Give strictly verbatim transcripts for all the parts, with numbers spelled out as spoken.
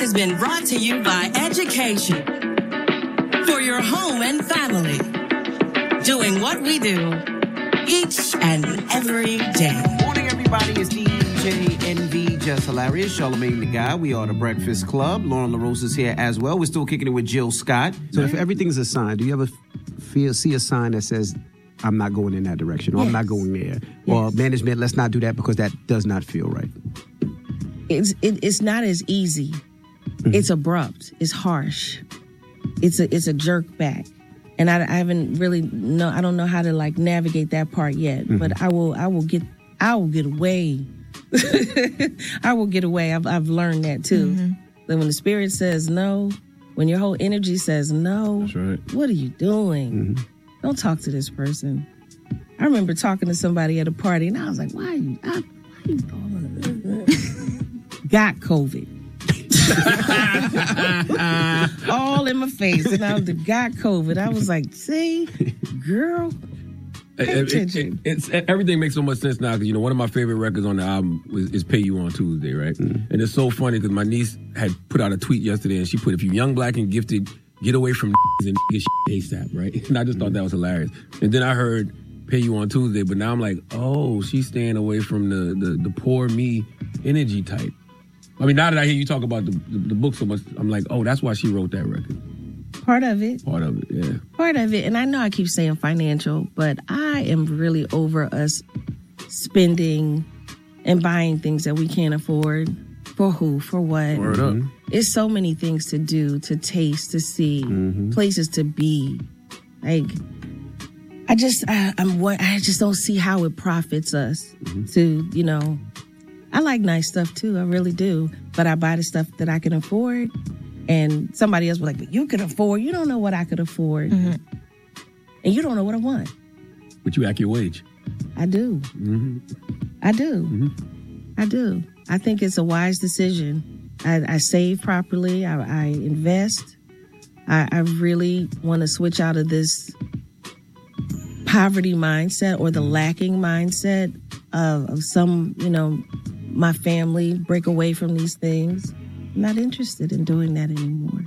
has been brought to you by Education for your home and family. Doing what we do each and every day. Morning, everybody. It's D J N V, Just Hilarious, Charlamagne the Guy. We are the Breakfast Club. Lauren LaRose is here as well. We're still kicking it with Jill Scott. So if everything's a sign, do you ever feel see a sign that says, I'm not going in that direction, or yes. I'm not going there? Yes. Or management, let's not do that because that does not feel right. It's it, it's not as easy. Mm-hmm. It's abrupt. It's harsh. It's a it's a jerk back. And I, I haven't really know. I don't know how to like navigate that part yet. Mm-hmm. But I will. I will get. I will get away. I will get away. I've I've learned that too. Mm-hmm. That when the spirit says no, when your whole energy says no, that's right. What are you doing? Mm-hmm. Don't talk to this person. I remember talking to somebody at a party, and I was like, "Why are you? I, why are you talking to this?" Got COVID. All in my face, and I was got COVID. I was like, "See, girl." It, it, it, it's, everything makes so much sense now because, you know, one of my favorite records on the album is, is Pay You on Tuesday, right? Mm-hmm. And it's so funny because my niece had put out a tweet yesterday and she put, if you young, black, and gifted, get away from and get ASAP, right? And I just thought that was hilarious. And then I heard Pay You on Tuesday, but now I'm like, oh, she's staying away from the, the, the poor me energy type. I mean, now that I hear you talk about the, the, the book so much, I'm like, oh, that's why she wrote that record. Part of it. Part of it, yeah. Part of it. And I know I keep saying financial, but I am really over us spending and buying things that we can't afford. For who? For what? Word up. It's so many things to do, to taste, to see, mm-hmm. places to be. Like, I just, I, I'm, I just don't see how it profits us mm-hmm. to, you know, I like nice stuff too. I really do. But I buy the stuff that I can afford. And somebody else was like, but you could afford. You don't know what I could afford. Mm-hmm. And you don't know what I want. But you act your wage. I do. Mm-hmm. I do. Mm-hmm. I do. I think it's a wise decision. I, I save properly. I, I invest. I, I really want to switch out of this poverty mindset or the lacking mindset of, of some, you know, my family, break away from these things. I'm not interested in doing that anymore.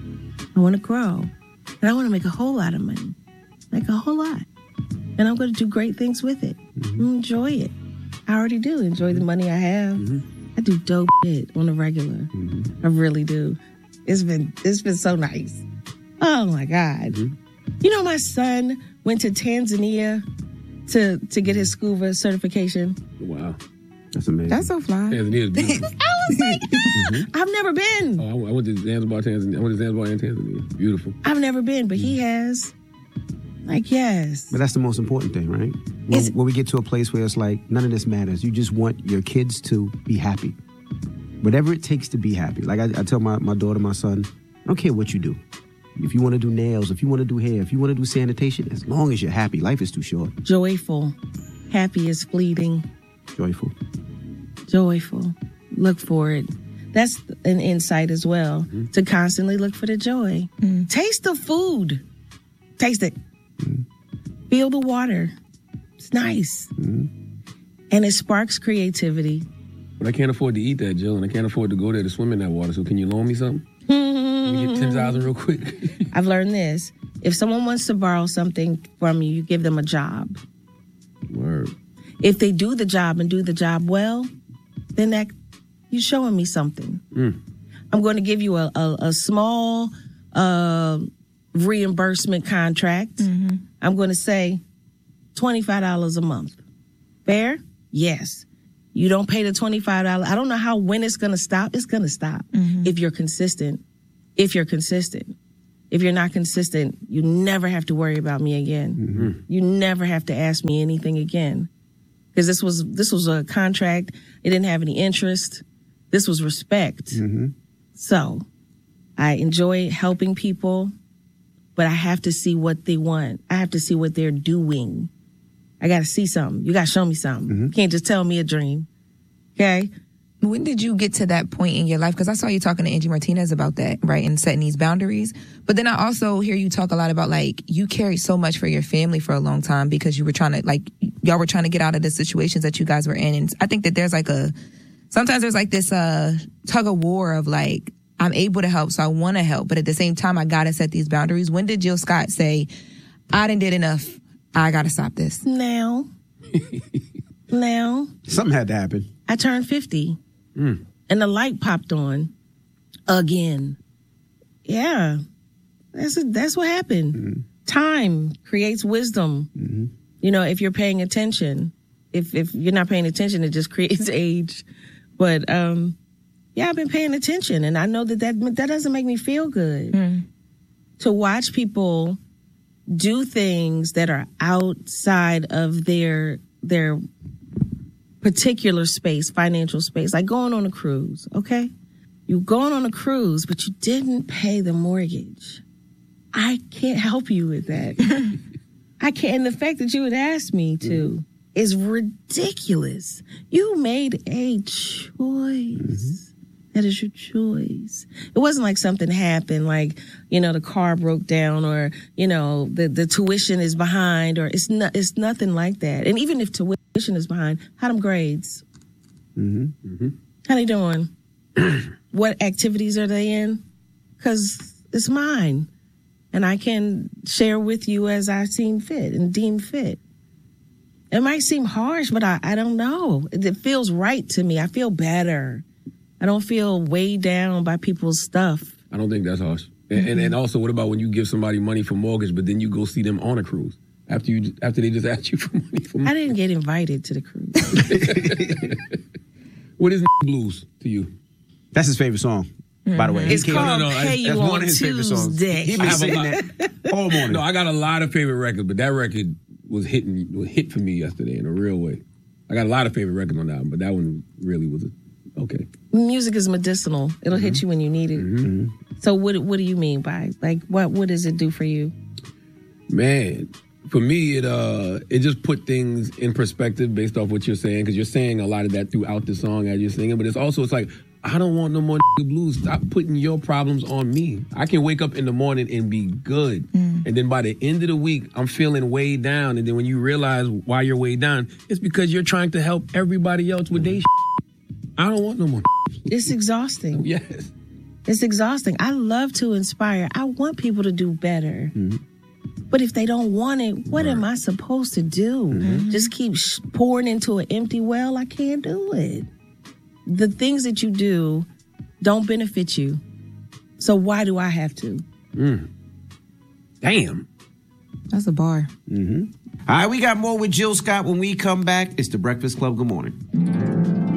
I want to grow. And I want to make a whole lot of money. Like a whole lot. And I'm going to do great things with it. Mm-hmm. Enjoy it. I already do enjoy the money I have. Mm-hmm. I do dope shit on a regular. Mm-hmm. I really do. It's been it's been so nice. Oh my God. Mm-hmm. You know, my son went to Tanzania to to get his scuba certification. Wow. That's amazing. That's so fly. Tanzania is beautiful. I was like, ah, mm-hmm. I've never been. Oh, I went to Zanzibar, Tanzania. I went to Zanzibar and Tanzania. Beautiful. I've never been, but he has. Like, yes. But that's the most important thing, right? When, when we get to a place where it's like, none of this matters. You just want your kids to be happy. Whatever it takes to be happy. Like I, I tell my, my daughter, my son, I don't care what you do. If you want to do nails, if you want to do hair, if you want to do sanitation, as long as you're happy. Life is too short. Joyful. Happy is fleeting. Joyful. Joyful. Look for it. That's an insight as well, mm-hmm. to constantly look for the joy. Mm-hmm. Taste the food. Taste it. Mm-hmm. Feel the water. It's nice. Mm-hmm. And it sparks creativity. But I can't afford to eat that, Jill, and I can't afford to go there to swim in that water. So can you loan me something? Can we get ten thousand real quick? I've learned this. If someone wants to borrow something from you, you give them a job. Word. If they do the job and do the job well, then that you're showing me something. Mm. I'm going to give you a, a, a small uh, reimbursement contract. Mm-hmm. I'm going to say twenty-five dollars a month. Fair? Yes. You don't pay the twenty-five dollars. I don't know how, when it's going to stop. It's going to stop mm-hmm. if you're consistent. If you're consistent. If you're not consistent, you never have to worry about me again. Mm-hmm. You never have to ask me anything again. Because this was this was a contract. It didn't have any interest. This was respect. Mm-hmm. So I enjoy helping people, but I have to see what they want. I have to see what they're doing. I got to see something. You got to show me something. Mm-hmm. You can't just tell me a dream. Okay? When did you get to that point in your life? Because I saw you talking to Angie Martinez about that, right? And setting these boundaries. But then I also hear you talk a lot about, like, you carried so much for your family for a long time because you were trying to, like, y'all were trying to get out of the situations that you guys were in. And I think that there's like a, sometimes there's like this uh, tug of war of like, I'm able to help, so I want to help. But at the same time, I got to set these boundaries. When did Jill Scott say, I done did enough, I got to stop this? Now. Now. Something had to happen. I turned fifty. Mm. And the light popped on again. Yeah. That's a, that's what happened. Mm-hmm. Time creates wisdom. Mm-hmm. You know, if you're paying attention. If if you're not paying attention, it just creates age. But um, yeah, I've been paying attention, and I know that that, that doesn't make me feel good. Mm. To watch people do things that are outside of their their particular space, financial space, like going on a cruise. Okay, you're going on a cruise, but you didn't pay the mortgage. I can't help you with that. I can't. And the fact that you would ask me to. Mm. Is ridiculous. You made a choice. Mm-hmm. That is your choice. It wasn't like something happened, like, you know, the car broke down or, you know, the, the tuition is behind or it's not, it's nothing like that. And even if tuition is behind, how them grades? Mm-hmm. Mm-hmm. How they doing? What activities are they in? Because it's mine. And I can share with you as I seem fit and deem fit. It might seem harsh, but I, I don't know. It, it feels right to me. I feel better. I don't feel weighed down by people's stuff. I don't think that's harsh. And, mm-hmm. and and also, what about when you give somebody money for mortgage, but then you go see them on a cruise after you after they just asked you for money for mortgage? I didn't get invited to the cruise. What is blues to you? That's his favorite song. Mm-hmm. By the way, it's called no, no, no, Pay You that's on one of his Tuesday. Favorite songs. He been singing that all morning. No, I got a lot of favorite records, but that record was hitting was hit for me yesterday in a real way. I got a lot of favorite records on that album, but that one really was a, okay. Music is medicinal. It'll mm-hmm. hit you when you need it. Mm-hmm. So what what do you mean by like what what does it do for you? Man, for me it uh it just put things in perspective based off what you're saying, because you're saying a lot of that throughout the song as you're singing, but it's also it's like I don't want no more blues. Stop putting your problems on me. I can wake up in the morning and be good. Mm. And then by the end of the week, I'm feeling weighed down. And then when you realize why you're weighed down, it's because you're trying to help everybody else with their shit. I don't want no more. It's exhausting. Yes. It's exhausting. I love to inspire. I want people to do better. Mm-hmm. But if they don't want it, what right. am I supposed to do? Mm-hmm. Just keep sh- pouring into an empty well? I can't do it. The things that you do don't benefit you. So why do I have to? Mm. Damn. That's a bar. Mm-hmm. All right, we got more with Jill Scott when we come back. It's The Breakfast Club. Good morning.